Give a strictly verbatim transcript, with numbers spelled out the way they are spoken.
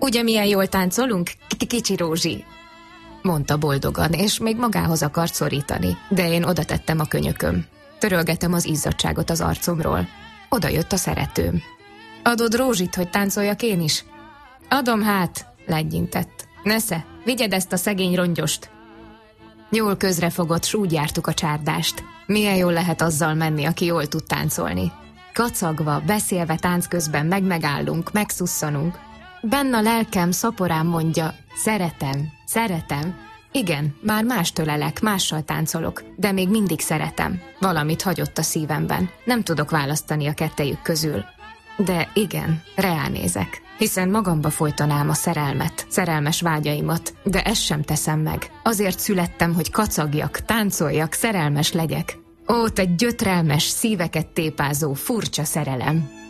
Ugye milyen jól táncolunk, kicsi Rózsi? Mondta boldogan, és még magához akart szorítani, de én oda tettem a könyököm. Törölgetem az izzadságot az arcomról. Oda jött a szeretőm. Adod Rózsit, hogy táncoljak én is? Adom hát, legyintett. Nesze, vigyed ezt a szegény rongyost. Jól közrefogott, s úgy jártuk a csárdást. Milyen jól lehet azzal menni, aki jól tud táncolni. Kacagva, beszélve tánc közben meg-megállunk, megszusszanunk. Benn a lelkem szaporán mondja, szeretem, szeretem. Igen, már mást ölelek, mással táncolok, de még mindig szeretem. Valamit hagyott a szívemben. Nem tudok választani a kettejük közül. De igen, reálnézek. Hiszen magamba folytanám a szerelmet, szerelmes vágyaimat, de ezt sem teszem meg. Azért születtem, hogy kacagjak, táncoljak, szerelmes legyek. Ó, te gyötrelmes, szíveket tépázó, furcsa szerelem!